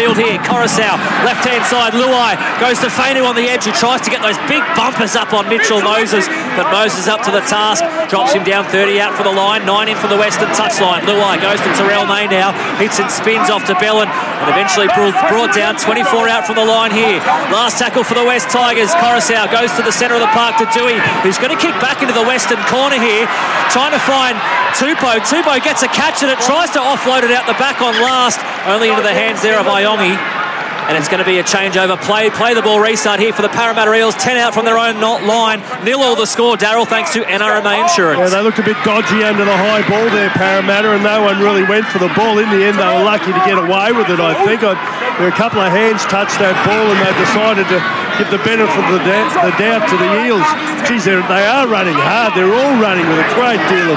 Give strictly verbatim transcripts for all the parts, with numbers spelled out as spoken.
field here. Coruscant, left-hand side. Luai goes to Fainu on the edge, who tries to get those big bumpers up on Mitchell Moses, but Moses up to the task, drops him down thirty out for the line, nine in from the western touchline. Luai goes to Terrell May now, hits and spins off to Bellin, and eventually brought down, twenty-four out from the line here. Last tackle for the West Tigers. Coruscant goes to the centre of the park to Dewey, who's going to kick back into the western corner here, trying to find Tupou. Tupou gets a catch at it, tries to offload it out the back on last, only into the hands there of Iongi. And it's going to be a changeover play. Play the ball restart here for the Parramatta Eels. ten out from their own not line. Nil all the score, Daryl, thanks to N R M A Insurance. Yeah, they looked a bit dodgy under the high ball there, Parramatta, and no one really went for the ball. In the end, they were lucky to get away with it, I think. I, there were a couple of hands touched that ball, and they decided to give the benefit of the, da- the doubt to the Eels. Geez, they are running hard. They're all running with a great deal of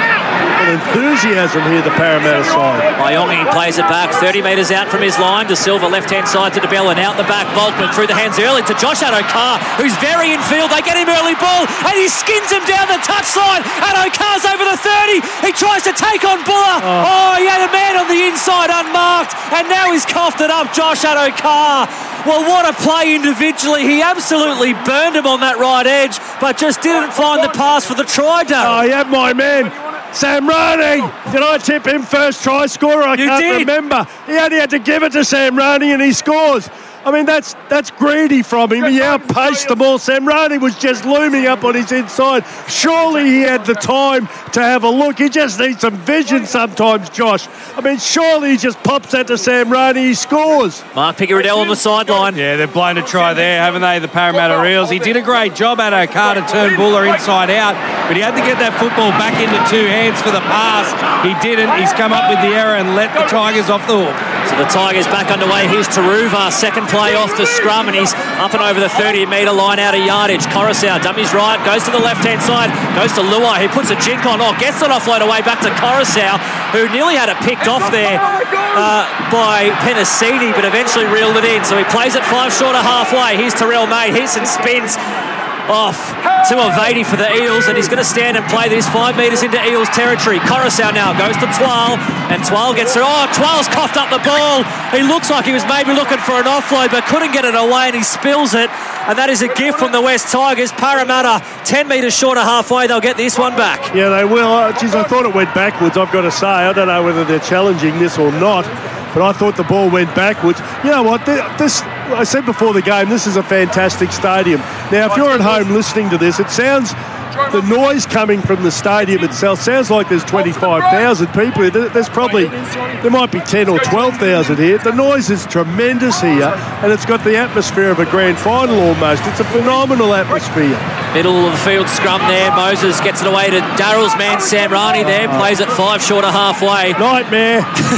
enthusiasm here, the Parramatta side. Iongi plays it back, thirty metres out from his line. De Silva left-hand side to De Bellin, out the back. Volkman through the hands early to Josh Addo-Carr, who's very in field. They get him early ball, and he skins him down the touchline. Addo-Carr's over the thirty. He tries to take on Buller. Oh. oh, he had a man on the inside unmarked, and now he's coughed it up, Josh Addo-Carr. Well, what a play individually. He absolutely burned him on that right edge, but just didn't find the pass for the try, Darryl. Oh, he had my man. Sam Rani, did I tip him first try scorer? I you can't did. remember. He only had to give it to Sam Rani and he scores. I mean, that's that's greedy from him. He outpaced the ball. Sam Rani was just looming up on his inside. Surely he had the time to have a look. He just needs some vision sometimes, Josh. I mean, surely he just pops that to Sam Rani, he scores. Mark Pickett-Riddell on the sideline. Yeah, they've blown a try there, haven't they, the Parramatta Eels? He did a great job, Addo-Carr, to turn Buller inside out, but he had to get that football back into two hands for the pass. He didn't. He's come up with the error and let the Tigers off the hook. So the Tigers back underway. Here's Taruva, second play off the scrum, and he's up and over the thirty metre line out of yardage. Coruscant, dummies right, goes to the left-hand side, goes to Luai, who puts a jink on. Oh, gets it offload away back to Coruscant, who nearly had it picked off there uh, by Penasini, but eventually reeled it in. So he plays it five short of halfway. Here's Terrell May, hits and spins off to Avedi for the Eels, and he's going to stand and play this five metres into Eels territory. Coruscant now goes to Twal, and Twal gets it. Oh, Twal's coughed up the ball. He looks like he was maybe looking for an offload, but couldn't get it away, and he spills it. And that is a gift from the West Tigers. Parramatta ten metres short of halfway. They'll get this one back. Yeah, they will. Oh, geez, I thought it went backwards, I've got to say. I don't know whether they're challenging this or not, but I thought the ball went backwards. You know what? This, I said before the game, this is a fantastic stadium. Now, if you're at home listening to this, it sounds, the noise coming from the stadium itself sounds like there's twenty-five thousand people here. There's probably, there might be ten or twelve thousand here. The noise is tremendous here, and it's got the atmosphere of a grand final almost. It's a phenomenal atmosphere. Middle of the field scrum there. Moses gets it away to Darryl's man, Sam Rani there. Plays it five short of halfway. Nightmare.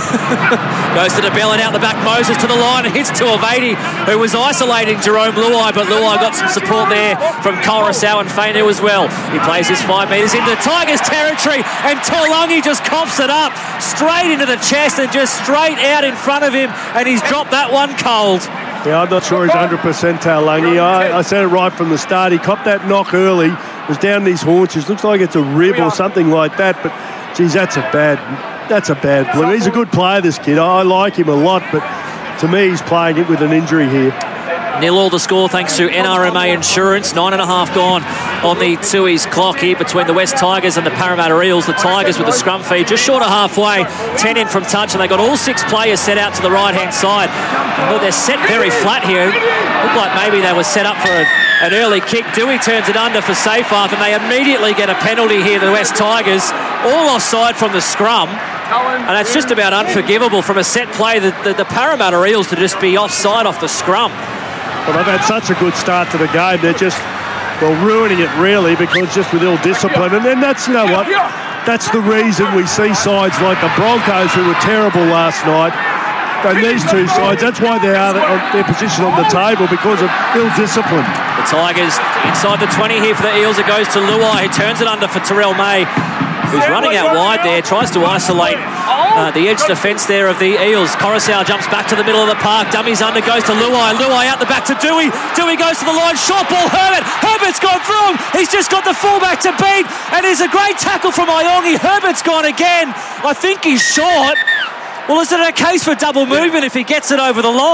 Goes to De Bellin out the back. Moses to the line and hits to Avedi, who was isolating Jerome Luai, but Luai got some support there from Coruscant and Fainu as well. He plays his five metres into Tigers territory, and Taulagi just coughs it up straight into the chest and just straight out in front of him, and he's dropped that one cold. Yeah, I'm not sure he's one hundred percent Taulagi. I, I said it right from the start. He copped that knock early, was down these haunches. Looks like it's a rib or something like that, but geez, that's a bad, that's a bad blue. He's a good player, this kid. I like him a lot, but to me, he's playing it with an injury here. Nil all the score thanks to N R M A Insurance. Nine and a half gone on the Tui's clock here between the West Tigers and the Parramatta Eels. The Tigers with the scrum feed just short of halfway, ten in from touch, and they got all six players set out to the right-hand side. Well, they're set very flat here. Looked like maybe they were set up for a, an early kick. Dewey turns it under for safe half, and they immediately get a penalty here, the West Tigers, all offside from the scrum. And that's just about unforgivable from a set play, the, the, the Parramatta Eels to just be offside off the scrum. Well, they've had such a good start to the game. They're just, well, ruining it really, because just with ill discipline. And then that's, you know what, that's the reason we see sides like the Broncos, who were terrible last night, and these two sides, that's why they are on their position on the table, because of ill discipline. The Tigers inside the twenty here for the Eels. It goes to Luai, who turns it under for Terrell May, who's running out wide there, tries to isolate uh, the edge defence there of the Eels. Coruscant jumps back to the middle of the park, dummies under, goes to Luai, Luai out the back to Dewey, Dewey goes to the line, short ball, Herbert, Herbert's gone through him, he's just got the fullback to beat, and there's a great tackle from Iongi. Herbert's gone again, I think he's short. Well, is it a case for double movement if he gets it over the line?